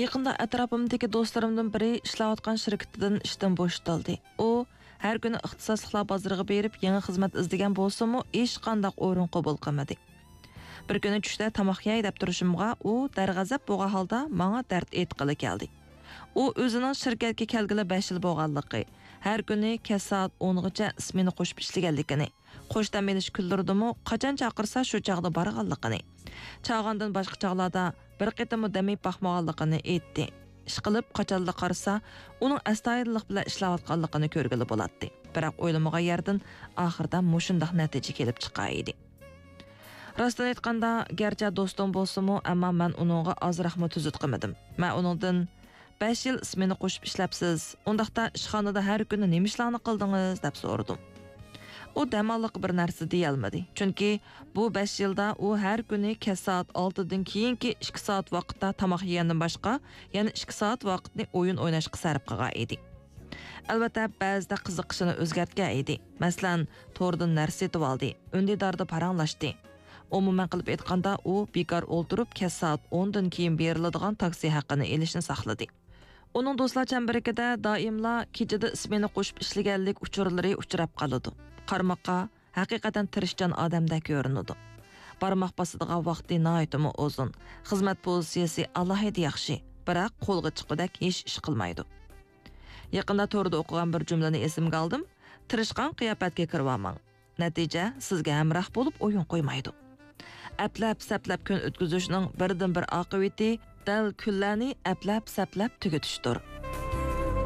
Yaqında atrofimdagi do'stlarimdan biri ishlayotgan shirkatidan ishdan bo'shatildi. U har kuni ixtisosliklar bozoriga berib, yangi xizmat izlagan bo'lsa-mu, hech qanday o'rin qabul qilmadi. Bir kuni tushda tamoq yey deb turishimga u darg'azab bo'lgan holda menga dard aytqili keldi. U o'zining shirkatga kelgili 5 yil bo'lganligi, har kuni kech soat 10 gacha ismini qo'shib ishlaganligini, qo'shdan menish kunlardimi qachon chaqirsa shu chaqda borganligini, chaqandan boshqa chaqlarda bir qitimni demay baxmaganligini aytdi. Ish qilib qachonla qarasa, uning astoydillik bilan ishlayotganligini ko'rgili bo'ladi. Biroq o'ylamagan yerdan oxirida mushundaq natija kelib chiqaydi. Rostdan aytganda, garchi do'stim bo'lsa-mu, ammo men uningga ozroqmi tuzut qilmadim. Men uningdan 5 yil ismini qo'shib ishlabsiz, undaqda ishxonada har kuni nima ishlarni qildingiz deb so'radim. U damalliq bir narsa deya olmadi. Chunki bu 5 yilda u har kuni kech soat 6 dan keyingi 2 soat vaqtda tamoq yegandan boshqa, yana 2 soat vaqtni o'yin o'ynashga sarf qilgan edi. Albatta, ba'zida qiziqishini o'zgartgan edi. Masalan, to'rdan narsa sotib oldi, undidarda paranglashdi. Umuman qilib aytganda, u bekor o'ltirib kech soat 10 dan keyin beriladigan taksi haqqini elishni saqladi. Uning do'stlar chambarigida doimla kechada ismini qo'shib ishlaganlik uchurlari uchrab qoladi. Qarmoqqa haqiqatan tirishchan odamda ko'rinadi. Barmoq bosadigan vaqti nihoyatmi uzun. Xizmat pozitsiyasi alohida yaxshi, biroq qo'lga chiqadak hech ish qilmaydi. Yaqinda to'rda o'qigan bir jumlani esimga oldim. Tirishqan qiyofatga kirvaman. Natija sizga hamroh bo'lib o'yin qo'ymaydi. Aplab-saplab kun o'tkazishning birdan bir oqibati dal kunlarni aplab-saplab tugatishdir.